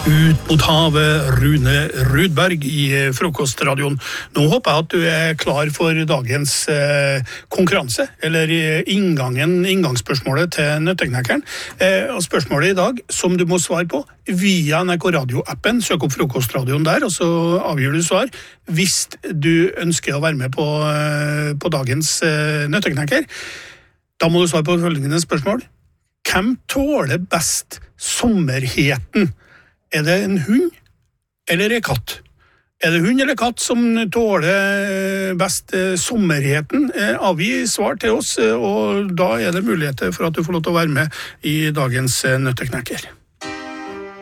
Ut mot havet, Rune Rudberg i Frokostradioen. Nå håper jeg at du er klar for dagens konkurranse, eller inngangsspørsmålet til Nøtteknekkeren. Og spørsmålet i dag, som du må svare på via NRK Radio-appen, søk opp Frokostradioen der, og så avgir du svar. Hvis du ønsker å være med på dagens Nøtteknekker, da må du svare på følgende spørsmål. Hvem tåler best sommerheten? Er det en hund eller en katt? Er det hund eller katt som tåler best sommerheten? Avgi svar til oss, og da er det muligheter for at du får lov til å være med i dagens Nøtteknekker.